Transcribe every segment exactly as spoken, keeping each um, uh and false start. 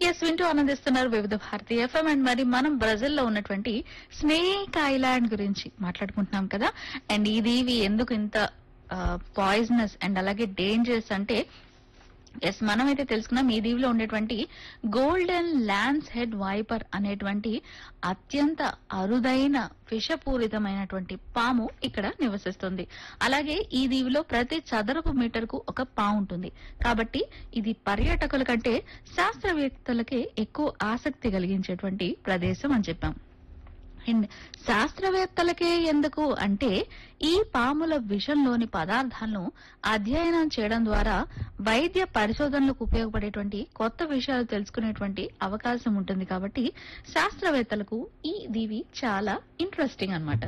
Yes వింటూ ఆనందిస్తున్నారు వివిధ భారతి ఎఫ్ఎం. అండ్ మరి మనం బ్రెజిల్ లో ఉన్నటువంటి స్నేక్ ఐలాండ్ గురించి మాట్లాడుకుంటున్నాం కదా. అండ్ ఈ దీవి ఎందుకు ఇంత పాయిజనస్ అండ్ అలాగే డేంజరస్ అంటే, ఎస్ మనమైతే తెలుసుకున్నాం ఈ దీవిలో ఉండేటువంటి గోల్డెన్ ల్యాన్స్ హెడ్ వైపర్ అనేటువంటి అత్యంత అరుదైన విషపూరితమైనటువంటి పాము ఇక్కడ నివసిస్తుంది. అలాగే ఈ దీవిలో ప్రతి చదరపు మీటర్ కు ఒక పాము ఉంటుంది. కాబట్టి ఇది పర్యాటకుల కంటే శాస్త్రవేత్తలకే ఎక్కువ ఆసక్తి కలిగించేటువంటి ప్రదేశం అని చెప్పాం. అండ్ శాస్త్రవేత్తలకే ఎందుకు అంటే, ఈ పాముల విషంలోని పదార్థాలను అధ్యయనం చేయడం ద్వారా వైద్య పరిశోధనలకు ఉపయోగపడేటువంటి కొత్త విషయాలు తెలుసుకునేటువంటి అవకాశం ఉంటుంది. కాబట్టి శాస్త్రవేత్తలకు ఈ దీవి చాలా ఇంట్రెస్టింగ్ అన్నమాట.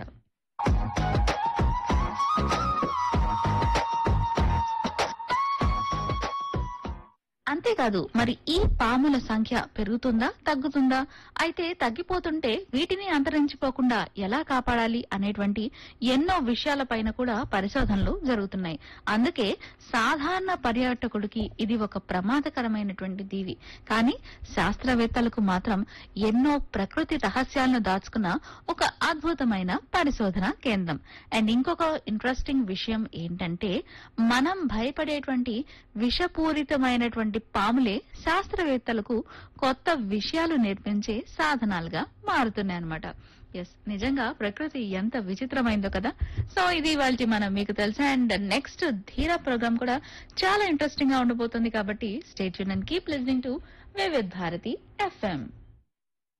అంతేకాదు, మరి ఈ పాముల సంఖ్య పెరుగుతుందా తగ్గుతుందా, అయితే తగ్గిపోతుంటే వీటిని అంతరించిపోకుండా ఎలా కాపాడాలి అనేటువంటి ఎన్నో విషయాలపైన కూడా పరిశోధనలు జరుగుతున్నాయి. అందుకే సాధారణ పర్యాటకుడికి ఇది ఒక ప్రమాదకరమైనటువంటి దీవి, కానీ శాస్త్రవేత్తలకు మాత్రం ఎన్నో ప్రకృతి రహస్యాలను దాచుకున్న ఒక అద్భుతమైన పరిశోధన కేంద్రం. అండ్ ఇంకొక ఇంట్రెస్టింగ్ విషయం ఏంటంటే, మనం భయపడేటువంటి విషపూరితమైనటువంటి పాములే శాస్త్రవేత్తలకు కొత్త విషయాలు నేర్పించే సాధనాలుగా మారుతున్నాయన్నమాట. ఎస్, నిజంగా ప్రకృతి ఎంత విచిత్రమైందో కదా. సో ఇది ఇవాల్టి మనం మీకు తెలుసా. అండ్ నెక్స్ట్ ధీర ప్రోగ్రామ్ కూడా చాలా ఇంట్రెస్టింగ్ గా ఉండబోతుంది. కాబట్టి stay tune and keep listening to వివిధ భారతి ఎఫ్ఎం.